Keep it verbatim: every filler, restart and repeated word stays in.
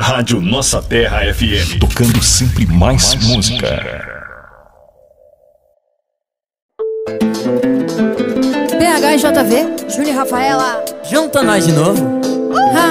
Rádio Nossa Terra F M. Tocando sempre mais, mais música. P H e J V, Júlia e Rafaela. Junta nós de novo.